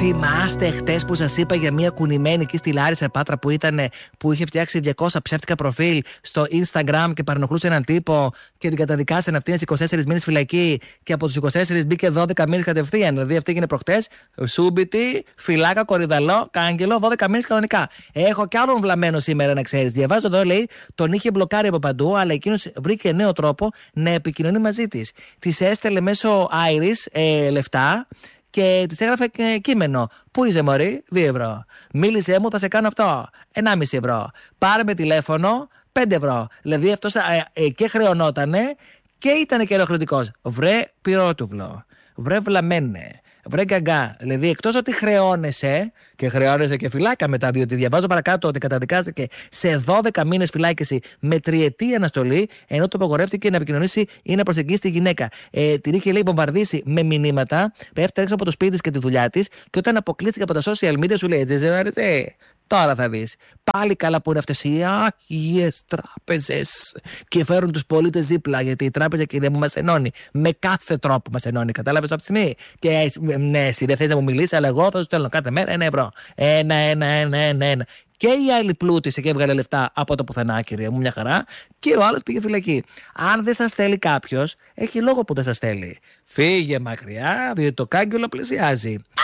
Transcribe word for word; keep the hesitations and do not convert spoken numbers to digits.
Θυμάστε χτες που σας είπα για μια κουνημένη εκεί στη Λάρισα Πάτρα που, ήταν, που είχε φτιάξει διακόσια ψεύτικα προφίλ στο Instagram και παρενοχλούσε έναν τύπο και την καταδικάσανε αυτήν στις είκοσι τέσσερις μήνες φυλακή και από τους είκοσι τέσσερις μπήκε δώδεκα μήνες κατευθείαν. Δηλαδή αυτή έγινε προχτές. Σούμπιτι, φυλάκα, κορυδαλό, κάγκελο, δώδεκα μήνες κανονικά. Έχω κι άλλον βλαμμένο σήμερα να ξέρεις. Διαβάζω εδώ, λέει, τον είχε μπλοκάρει από παντού, αλλά εκείνος βρήκε νέο τρόπο να επικοινωνεί μαζί της. Της έστελε μέσω Iris ε, λεφτά. Και της έγραφε κείμενο. Πού είσαι, μωρή? δύο ευρώ. Μίλησέ μου, θα σε κάνω αυτό. ενάμιση ευρώ. Πάρε με τηλέφωνο, πέντε ευρώ. Δηλαδή αυτός ε, ε, και χρεωνότανε και ήταν και ενοχλητικός. Βρε πυρότουβλο. Βρε βλαμένε. Βρε γκαγκά. Δηλαδή εκτός ότι χρεώνεσαι και χρεώνεσαι και φυλάκα μετά, διότι διαβάζω παρακάτω ότι καταδικάστηκε σε δώδεκα μήνες φυλάκιση με τριετή αναστολή, ενώ το απαγορεύτηκε να επικοινωνήσει ή να προσεγγίσει τη γυναίκα. Ε, την είχε, λέει, βομβαρδίσει με μηνύματα, πέφτει έξω από το σπίτι της και τη δουλειά της, και όταν αποκλείστηκε από τα social media σου λέει: δεν αρέσει. Τώρα θα δεις. Πάλι καλά που είναι αυτές οι άγιες τράπεζες και φέρουν τους πολίτες δίπλα, γιατί η τράπεζα, κύριε μου, μας ενώνει. Με κάθε τρόπο μας ενώνει. Κατάλαβες αυτή τη στιγμή? Και ναι, εσύ δεν θες να μου μιλήσεις, αλλά εγώ θα σου στέλνω κάθε μέρα ένα ευρώ. Ένα, ένα, ένα, ένα, ένα. Και η άλλη πλούτησε και έβγαλε λεφτά από το πουθενά, κυρία μου, μια χαρά. Και ο άλλος πήγε φυλακή. Αν δεν σας θέλει κάποιος, έχει λόγο που δεν σας θέλει. Φύγε μακριά, διότι το κάγκελο πλησιάζει.